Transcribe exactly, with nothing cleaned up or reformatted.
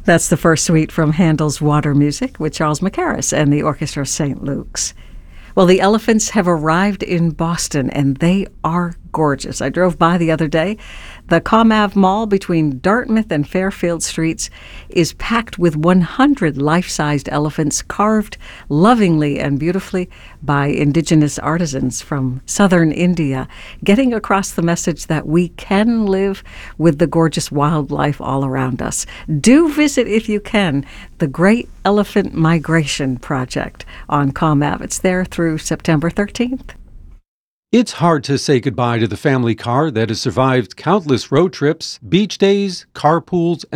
That's the first suite from Handel's Water Music with Charles Mackerras and the Orchestra of Saint Luke's. Well, the elephants have arrived in Boston, and they are gorgeous. I drove by the other day. The Comav Mall between Dartmouth and Fairfield Streets is packed with one hundred life-sized elephants carved lovingly and beautifully by indigenous artisans from southern India, getting across the message that we can live with the gorgeous wildlife all around us. Do visit, if you can, the Great Elephant Migration Project on Comav. It's there through September thirteenth. It's hard to say goodbye to the family car that has survived countless road trips, beach days, carpools,